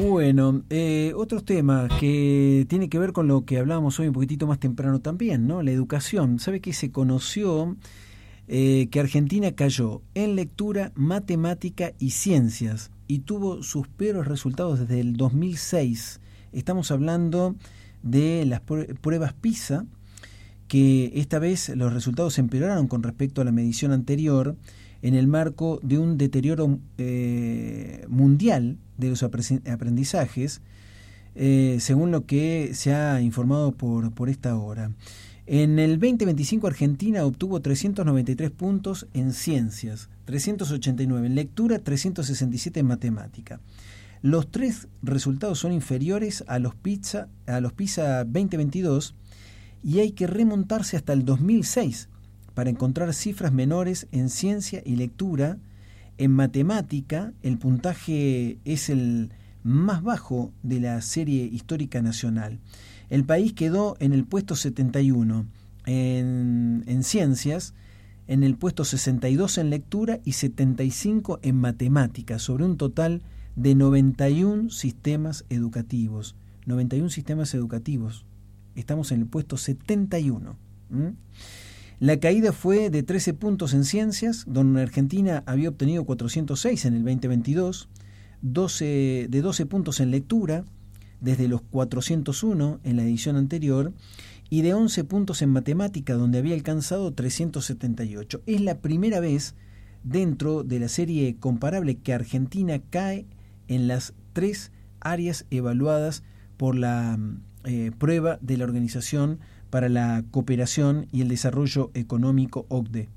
Bueno, otro tema que tiene que ver con lo que hablábamos hoy un poquitito más temprano también, ¿no? La educación. ¿Sabe que se conoció que Argentina cayó en lectura, matemática y ciencias y tuvo sus peores resultados desde el 2006? Estamos hablando de las pruebas PISA, que esta vez los resultados empeoraron con respecto a la medición anterior en el marco de un deterioro mundial de los aprendizajes, según lo que se ha informado por esta hora. En el 2025 Argentina obtuvo 393 puntos en ciencias, 389 en lectura, 367 en matemática. Los tres resultados son inferiores a los PISA 2022 y hay que remontarse hasta el 2006 para encontrar cifras menores en ciencia y lectura. En matemática, el puntaje es el más bajo de la serie histórica nacional. El país quedó en el puesto 71 en ciencias, en el puesto 62 en lectura y 75 en matemática, sobre un total de 91 sistemas educativos. 91 sistemas educativos. Estamos en el puesto 71. La caída fue de 13 puntos en ciencias, donde Argentina había obtenido 406 en el 2022, de 12 puntos en lectura, desde los 401 en la edición anterior, y de 11 puntos en matemática, donde había alcanzado 378. Es la primera vez dentro de la serie comparable que Argentina cae en las tres áreas evaluadas por la prueba de la Organización para la Cooperación y el Desarrollo Económico, OCDE.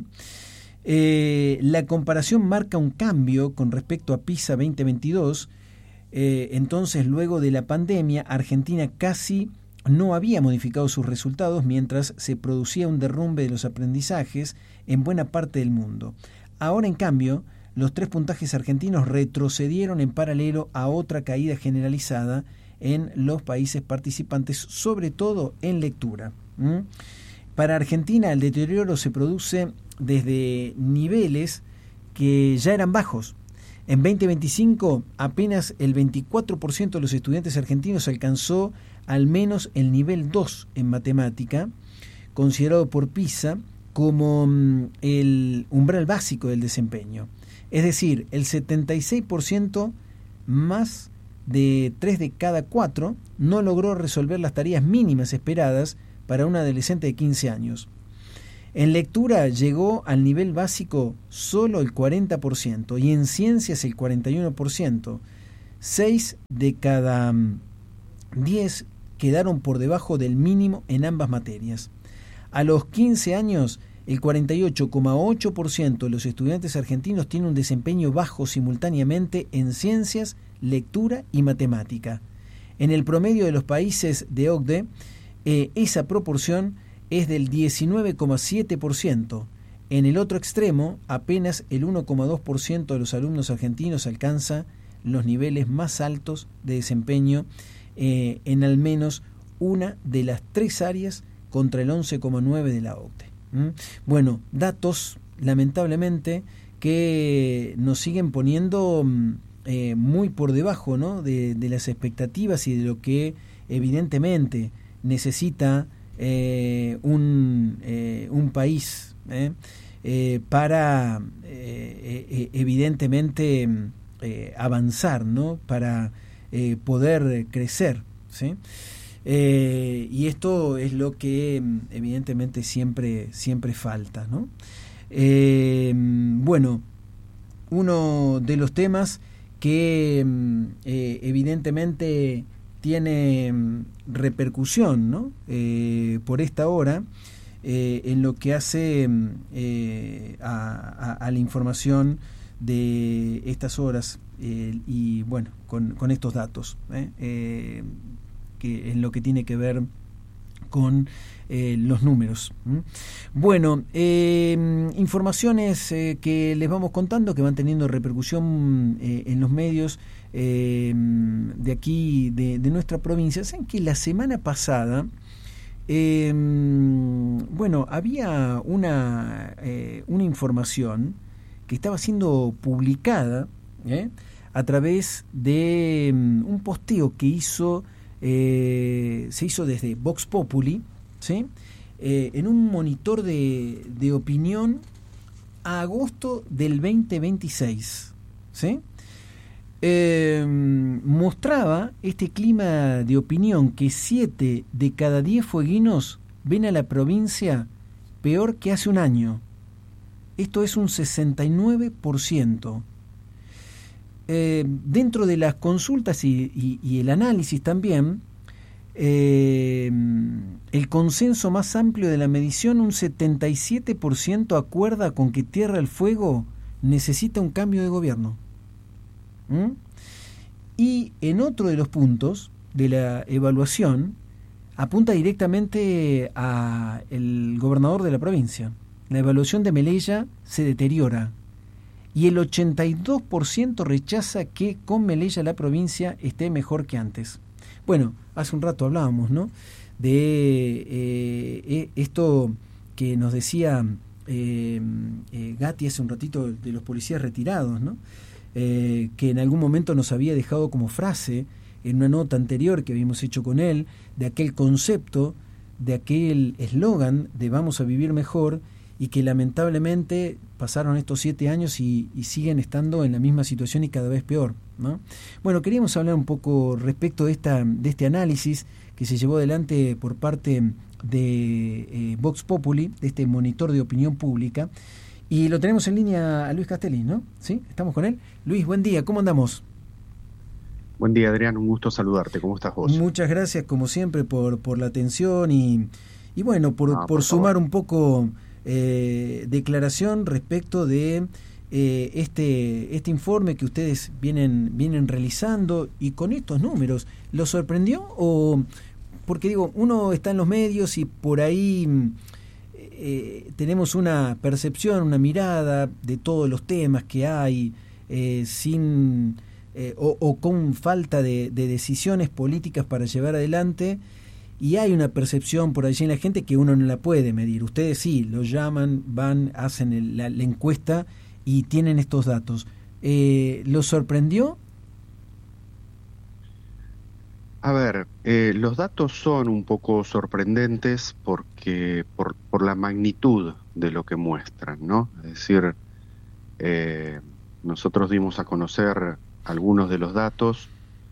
La comparación marca un cambio con respecto a PISA 2022. Entonces, luego de la pandemia, Argentina casi no había modificado sus resultados mientras se producía un derrumbe de los aprendizajes en buena parte del mundo. Ahora, en cambio, los tres puntajes argentinos retrocedieron en paralelo a otra caída generalizada en los países participantes, sobre todo en lectura. Para Argentina el deterioro se produce desde niveles que ya eran bajos. En 2025 apenas el 24% de los estudiantes argentinos alcanzó al menos el nivel 2 en matemática, considerado por PISA como el umbral básico del desempeño. Es decir, el 76% más de 3 de cada 4 no logró resolver las tareas mínimas esperadas para un adolescente de 15 años. En lectura llegó al nivel básico solo el 40% y en ciencias el 41%. 6 de cada 10 quedaron por debajo del mínimo en ambas materias. A los 15 años, el 48,8% de los estudiantes argentinos tiene un desempeño bajo simultáneamente en ciencias, lectura y matemática. En el promedio de los países de OCDE, esa proporción es del 19,7%. En el otro extremo, apenas el 1,2% de los alumnos argentinos alcanza los niveles más altos de desempeño en al menos una de las tres áreas contra el 11,9% de la OCDE. Bueno, datos, lamentablemente, que nos siguen poniendo muy por debajo, ¿no?, de las expectativas y de lo que evidentemente necesita un país para evidentemente avanzar, ¿no?, para poder crecer, ¿sí? Y esto es lo que evidentemente siempre falta, ¿no? Bueno, uno de los temas que evidentemente tiene repercusión, ¿no?, por esta hora en lo que hace a la información de estas horas y bueno, con estos datos, que en lo que tiene que ver con los números. Bueno, informaciones que les vamos contando que van teniendo repercusión en los medios de aquí, de nuestra provincia. Saben que la semana pasada, bueno, había una información que estaba siendo publicada a través de un posteo que se hizo desde Vox Populi, ¿sí? En un monitor de opinión a agosto del 2026, ¿sí? Mostraba este clima de opinión que 7 de cada 10 fueguinos ven a la provincia peor que hace un año. Esto es un 69%. Dentro de las consultas y el análisis también, el consenso más amplio de la medición, un 77% acuerda con que Tierra del Fuego necesita un cambio de gobierno. Y en otro de los puntos de la evaluación apunta directamente a el gobernador de la provincia. La evaluación de Melella se deteriora y el 82% rechaza que con Melella la provincia esté mejor que antes. Bueno, hace un rato hablábamos, ¿no?, de esto que nos decía Gatti hace un ratito de los policías retirados, ¿no?, que en algún momento nos había dejado como frase en una nota anterior que habíamos hecho con él, de aquel concepto, de aquel eslogan de vamos a vivir mejor, y que lamentablemente pasaron estos 7 años y siguen estando en la misma situación y cada vez peor, ¿no? Bueno, queríamos hablar un poco respecto de este análisis que se llevó adelante por parte de Vox Populi, de este monitor de opinión pública, y lo tenemos en línea a Luis Castelli, ¿no? ¿Sí? ¿Estamos con él? Luis, buen día, ¿cómo andamos? Buen día, Adrián, un gusto saludarte. ¿Cómo estás vos? Muchas gracias, como siempre, por la atención y bueno, por sumar favor. un poco declaración respecto de este informe que ustedes vienen realizando, y con estos números. ¿Los sorprendió? O porque digo, uno está en los medios y por ahí tenemos una percepción, una mirada de todos los temas que hay, sin o con falta de decisiones políticas para llevar adelante, y hay una percepción por allí en la gente que uno no la puede medir. Ustedes sí, lo llaman, van, hacen la encuesta y tienen estos datos. ¿Los sorprendió? A ver, los datos son un poco sorprendentes porque por la magnitud de lo que muestran, ¿no? Es decir, nosotros dimos a conocer algunos de los datos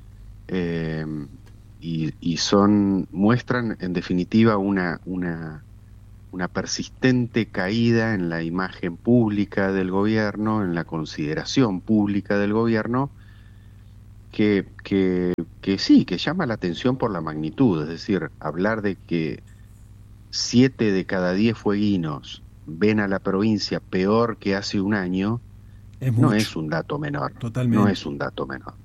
y muestran en definitiva una persistente caída en la imagen pública del gobierno, en la consideración pública del gobierno, que sí, que llama la atención por la magnitud. Es decir, hablar de que 7 de cada 10 fueguinos ven a la provincia peor que hace un año, Es no mucho, es un dato menor, no totalmente. es un dato menor.